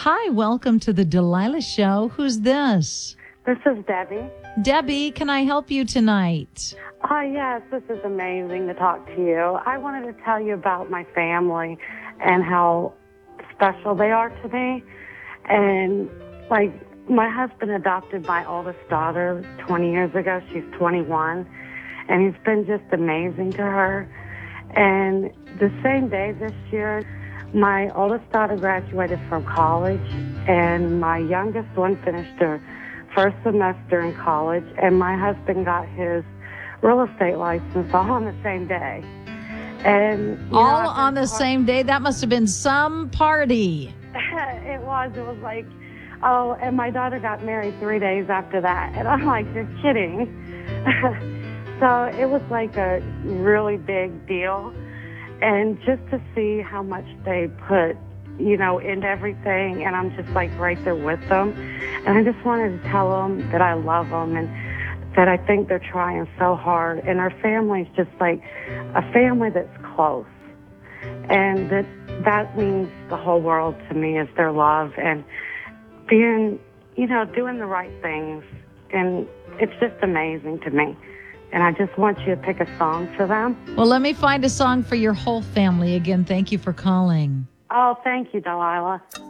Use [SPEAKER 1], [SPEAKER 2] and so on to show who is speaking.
[SPEAKER 1] Hi, welcome to the Delilah Show. Who's this?
[SPEAKER 2] This is Debbie.
[SPEAKER 1] Debbie, can I help you tonight?
[SPEAKER 2] Oh, yes, this is amazing to talk to you. I wanted to tell you about my family and how special they are to me. And, like, my husband adopted my oldest daughter 20 years ago. She's 21. And he's been just amazing to her. And the same day this year, my oldest daughter graduated from college, and my youngest one finished her first semester in college, and my husband got his real estate license all on the same day. And
[SPEAKER 1] all on the same day? That must have been some party.
[SPEAKER 2] It was like, oh, and my daughter got married 3 days after that. And I'm like, you're kidding. So it was like a really big deal. And just to see how much they put, into everything, and I'm just like right there with them. And I just wanted to tell them that I love them and that I think they're trying so hard. And our family's just like a family that's close. And that means the whole world to me, is their love and being, doing the right things. And it's just amazing to me. And I just want you to pick a song for them.
[SPEAKER 1] Well, let me find a song for your whole family. Again, thank you for calling.
[SPEAKER 2] Oh, thank you, Delilah.